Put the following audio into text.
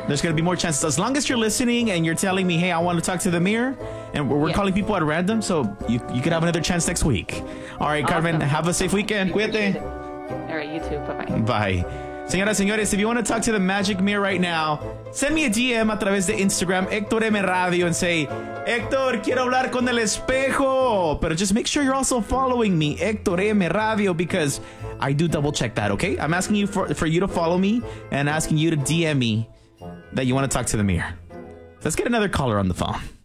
there's going to be more chances. As long as you're listening and you're telling me, hey, I want to talk to the mirror, and we're calling people at random, so you could have another chance next week. All right, awesome. Carmen, have a safe weekend. Cuídate. All right, you too. Bye-bye. Bye. Señoras, señores, if you want to talk to the magic mirror right now, send me a DM a través de Instagram, Héctor M Radio, and say, Héctor, quiero hablar con el espejo. But just make sure you're also following me, Héctor M Radio, because I do double check that, okay? I'm asking you for you to follow me and asking you to DM me that you want to talk to the mirror. Let's get another caller on the phone.